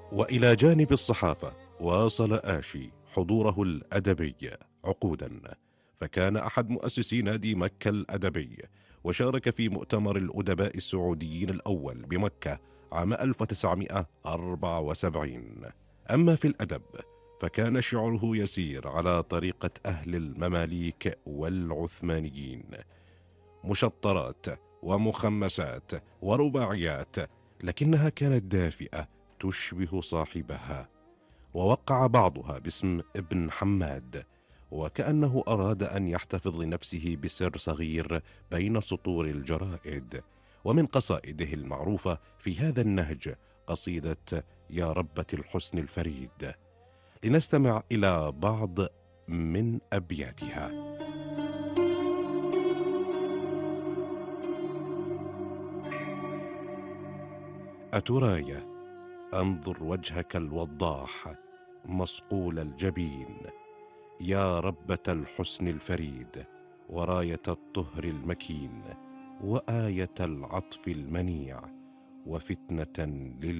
وإلى جانب الصحافة واصل آشي حضوره الأدبي عقودا، فكان أحد مؤسسي نادي مكة الأدبي، وشارك في مؤتمر الأدباء السعوديين الأول بمكة عام 1974. أما في الأدب فكان شعره يسير على طريقة أهل المماليك والعثمانيين، مشطرات ومخمسات ورباعيات، لكنها كانت دافئة تشبه صاحبها، ووقع بعضها باسم ابن حماد، وكأنه أراد أن يحتفظ لنفسه بسر صغير بين سطور الجرائد. ومن قصائده المعروفة في هذا النهج قصيدة يا ربة الحسن الفريد، لنستمع إلى بعض من أبياتها. أتراي أنظر وجهك الوضاح مصقول الجبين، يا ربة الحسن الفريد، وراية الطهر المكين، وآية العطف المنيع، وفتنة